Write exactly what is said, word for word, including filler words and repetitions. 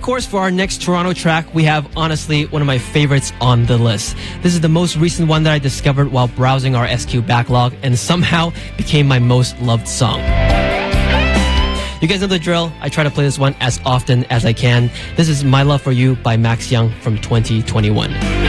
of course, for our next Toronto track, we have, honestly, one of my favorites on the list. This is the most recent one that I discovered while browsing our S Q backlog and somehow became my most loved song. You guys know the drill. I try to play this one as often as I can. This is My Love For You by Max Young from twenty twenty-one.